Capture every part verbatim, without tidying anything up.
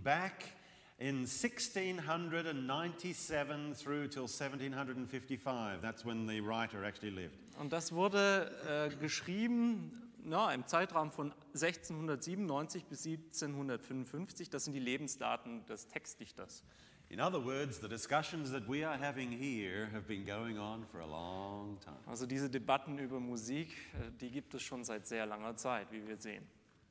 back in sixteen ninety-seven through till seventeen fifty-five. That's when the writer actually lived. Und das wurde äh, geschrieben ja, im Zeitraum von sechzehnhundertsiebenundneunzig bis siebzehnhundertfünfundfünfzig. Das sind die Lebensdaten des Textdichters. In other words, the discussions that we are having here have been going on for a long time. Also diese Debatten über Musik, äh, die gibt es schon seit sehr langer Zeit, wie wir sehen.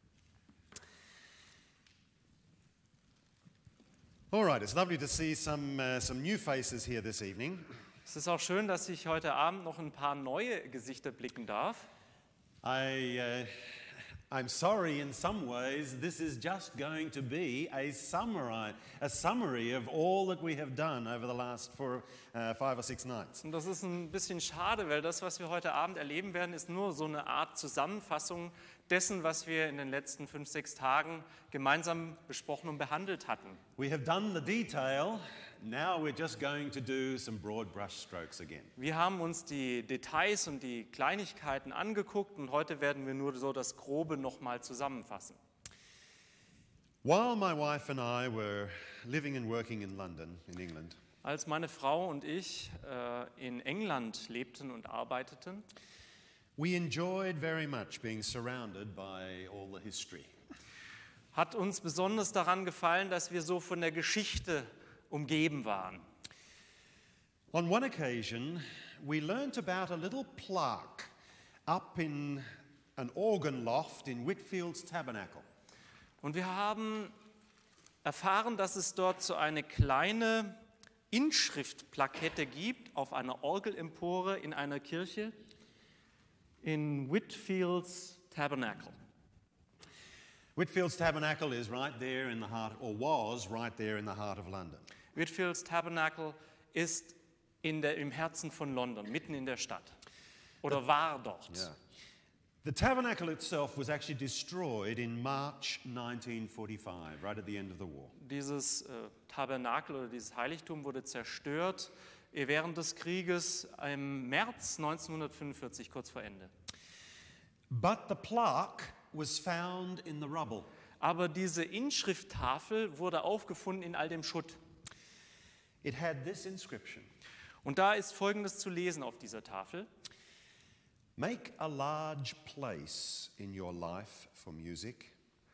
All right, it's lovely to see some, uh, some new faces here this evening. Es ist auch schön, dass ich heute Abend noch ein paar neue Gesichter blicken darf. I, uh, I'm sorry in some ways, this is just going to be a summary, a summary of all that we have done over the last four, uh, five or six nights. Und das ist ein bisschen schade, weil das, was wir heute Abend erleben werden, ist nur so eine Art Zusammenfassung dessen, was wir in den letzten fünf, sechs Tagen gemeinsam besprochen und behandelt hatten. We have done the detail, now we're just going to do some broad brushstrokes again. Wir haben uns die Details und die Kleinigkeiten angeguckt und heute werden wir nur so das Grobe nochmal zusammenfassen. While my wife and I were living and working in London, in England, Als meine Frau und ich äh, in England lebten und arbeiteten, we enjoyed very much being surrounded by all the history. hat uns besonders daran gefallen, dass wir so von der Geschichte umgeben waren. On one occasion, we learnt about a little plaque up in an organ loft in Whitfield's Tabernacle. Und wir haben erfahren, dass es dort so eine kleine Inschriftplakette gibt auf einer Orgelempore in einer Kirche in Whitfield's Tabernacle. Whitfield's Tabernacle is right there in the heart, or was right there in the heart of London. Whitfield's Tabernacle ist in der, im Herzen von London, mitten in der Stadt. Oder war dort. Yeah. The tabernacle itself was actually destroyed in March nineteen forty-five, right at the end of the war. Dieses äh, Tabernakel oder dieses Heiligtum wurde zerstört während des Krieges im März neunzehnhundertfünfundvierzig, kurz vor Ende. But the plaque was found in the rubble. Aber diese Inschrifttafel wurde aufgefunden in all dem Schutt. It had this inscription: Und da ist Folgendes zu lesen auf dieser Tafel. Make a large place in your life for music.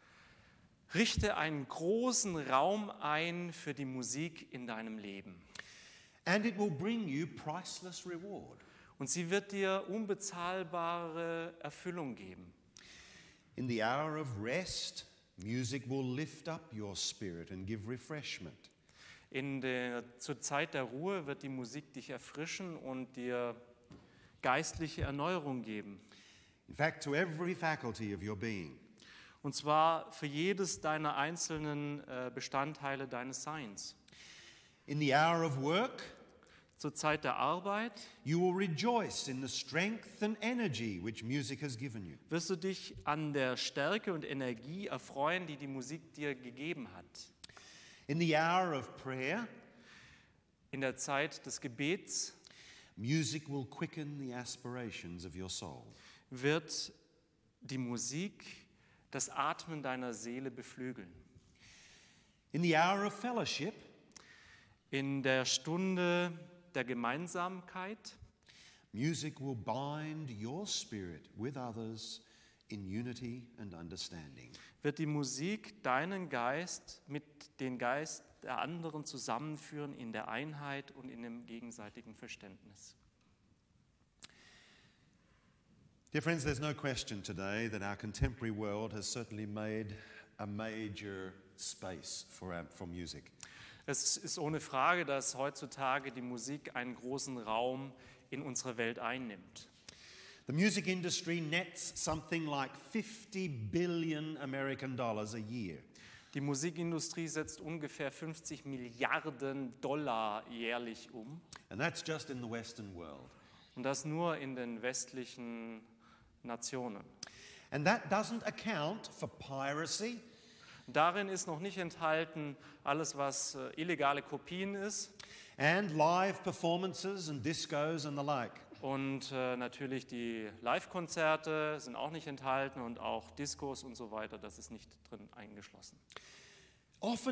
Richte einen großen Raum ein für die Musik in deinem Leben. And it will bring you priceless reward. Und sie wird dir unbezahlbare Erfüllung geben. In the hour of rest, music will lift up your spirit and give refreshment. In der, zur Zeit der Ruhe wird die Musik dich erfrischen und dir geistliche Erneuerung geben. In fact, to every faculty of your being. Und zwar für jedes deiner einzelnen äh, Bestandteile deines Seins. In the hour of work, zur Zeit der Arbeit you will rejoice in the strength and energy which music has given you. wirst du dich an der Stärke und Energie erfreuen, die die Musik dir gegeben hat. In the hour of prayer, in der Zeit des Gebets, music will quicken the aspirations of your soul. Wird die Musik das Atmen deiner Seele beflügeln. In the hour of fellowship, in der Stunde der Gemeinsamkeit, music will bind your spirit with others in unity and understanding. Wird die Musik deinen Geist mit dem Geist der anderen zusammenführen in der Einheit und in dem gegenseitigen Verständnis. Dear friends, there's no question today that our contemporary world has certainly made a major space for, our, for music. Es ist ohne Frage, dass heutzutage die Musik einen großen Raum in unserer Welt einnimmt. The music industry nets something like fifty billion American dollars a year. Die Musikindustrie setzt ungefähr fünfzig Milliarden Dollar jährlich um. And that's just in the Western world. Und das nur in den westlichen Nationen. And that doesn't account for piracy. Darin ist noch nicht enthalten alles, was äh, illegale Kopien ist. And live performances and discos and the like. Und äh, natürlich die Live-Konzerte sind auch nicht enthalten und auch Diskos und so weiter, das ist nicht drin eingeschlossen. Often